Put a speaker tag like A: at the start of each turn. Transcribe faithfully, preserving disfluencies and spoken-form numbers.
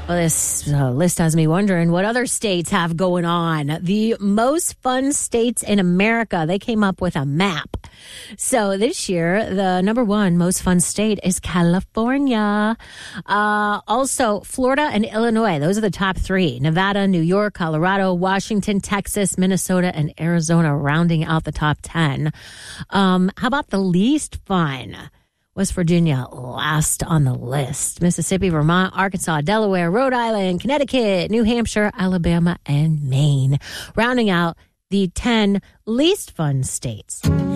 A: Well, this uh, list has me wondering what other states have going on. The most fun states in America, they came up with a map. So this year, the number one most fun state is California. Uh, also, Florida and Illinois, those are the top three. Nevada, New York, Colorado, Washington, Texas, Minnesota, and Arizona rounding out the top ten. Um, how about the least fun? West Virginia last on the list. Mississippi, Vermont, Arkansas, Delaware, Rhode Island, Connecticut, New Hampshire, Alabama, and Maine. Rounding out the ten least fun states.